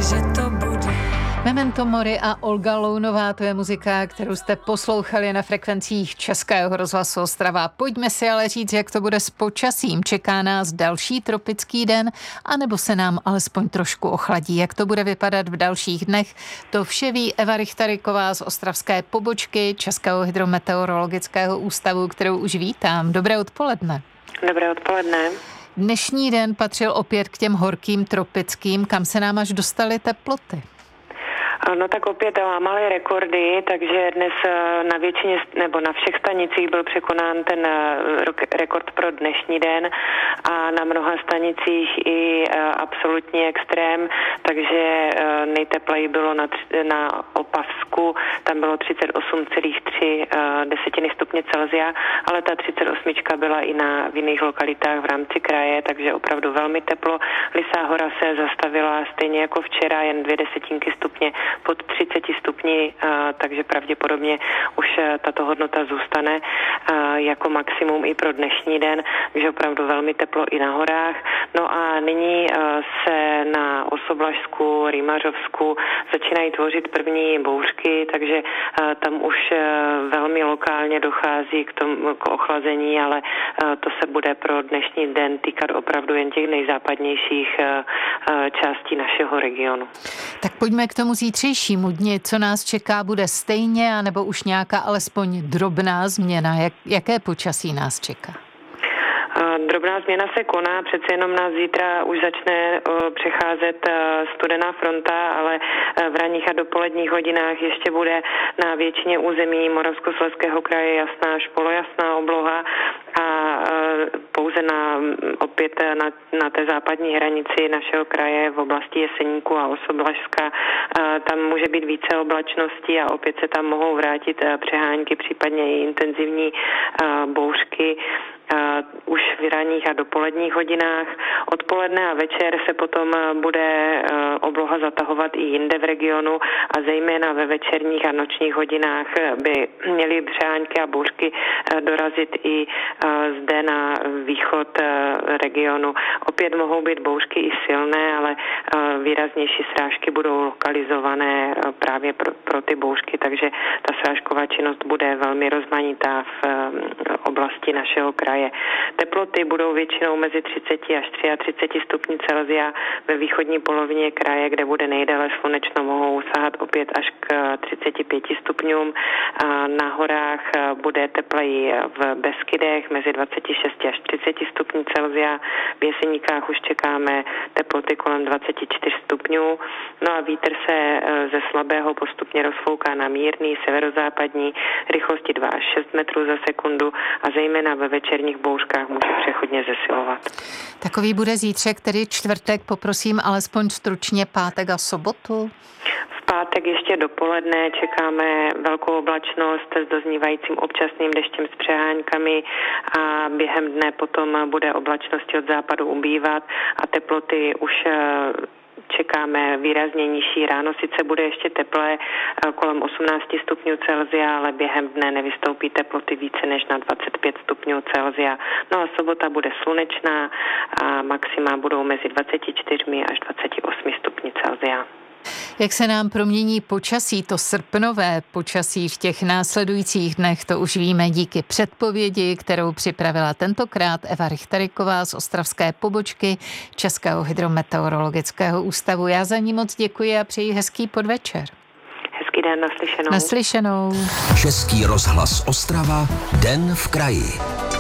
že to bude. Memento Mori a Olga Lounová, to je muzika, kterou jste poslouchali na frekvencích Českého rozhlasu Ostrava. Pojďme si ale říct, jak to bude s počasím. Čeká nás další tropický den, anebo se nám alespoň trošku ochladí. Jak to bude vypadat v dalších dnech, to vše ví Eva Richteriková z ostravské pobočky Českého hydrometeorologického ústavu, kterou už vítám. Dobré odpoledne. Dobré odpoledne. Dnešní den patřil opět k těm horkým tropickým, kam se nám až dostaly teploty. No tak opět lámali rekordy, takže dnes na většině nebo na všech stanicích byl překonán ten rekord pro dnešní den a na mnoha stanicích i absolutní extrém, takže nejtepleji bylo na Opavsku, tam bylo 38,3 stupně Celsia, ale ta 38 byla i v jiných lokalitách v rámci kraje, takže opravdu velmi teplo. Lysá hora se zastavila stejně jako včera, jen 0,2 stupně pod 30 stupni, takže pravděpodobně už tato hodnota zůstane jako maximum i pro dnešní den, takže opravdu velmi teplo i na horách. No a nyní se na Osoblažsku, Rýmařovsku začínají tvořit první bouřky, takže tam už velmi lokálně dochází k ochlazení, ale to se bude pro dnešní den týkat opravdu jen těch nejzápadnějších částí našeho regionu. Tak pojďme k tomu zítřejšímu dni. Co nás čeká, bude stejně, anebo už nějaká alespoň drobná změna? Jaké počasí nás čeká? Drobná změna se koná, přece jenom nás zítra už začne přecházet studená fronta, ale v ranních a dopoledních hodinách ještě bude na většině území Moravskoslezského kraje jasná až polojasná obloha a pouze opět na té západní hranici našeho kraje v oblasti Jeseníku a Osoblažska tam může být více oblačností a opět se tam mohou vrátit přehánky, případně i intenzivní bouřky. Už v ranních a dopoledních hodinách. Odpoledne a večer se potom bude obloha zatahovat i jinde v regionu a zejména ve večerních a nočních hodinách by měly přehánky a bouřky dorazit i zde na východ regionu. Opět mohou být bouřky i silné, ale výraznější srážky budou lokalizované právě pro ty bouřky, takže ta srážková činnost bude velmi rozmanitá v oblasti našeho kraje. Teploty budou většinou mezi 30 až 33 stupni Celsia. Ve východní polovině kraje, kde bude nejdéle slunečno, mohou sahat opět až k 35 stupňům. Na horách bude tepleji v Beskydech mezi 26 až 30 stupni Celsia. V Jeseníkách už čekáme teploty kolem 24 stupňů. No a vítr se ze slabého postupně rozfouká na mírný severozápadní rychlosti 2 až 6 metrů za sekundu a zejména ve večerních bouřkách může přechodně zesilovat. Takový bude zítřek, tedy čtvrtek, poprosím alespoň stručně pátek a sobotu. V pátek ještě dopoledne čekáme velkou oblačnost s doznívajícím občasným deštěm s přeháňkami a během dne potom bude oblačnosti od západu ubývat a teploty už čekáme výrazně nižší. Ráno sice bude ještě teplé, kolem 18 stupňů Celsia, ale během dne nevystoupí teploty více než na 25 stupňů Celsia. No a sobota bude slunečná a maxima budou mezi 24 až 28 stupni Celsia. Jak se nám promění počasí, to srpnové počasí v těch následujících dnech, to už víme díky předpovědi, kterou připravila tentokrát Eva Richteriková z ostravské pobočky Českého hydrometeorologického ústavu. Já za ní moc děkuji a přeji hezký podvečer. Hezký den, naslyšenou. Naslyšenou. Český rozhlas Ostrava, den v kraji.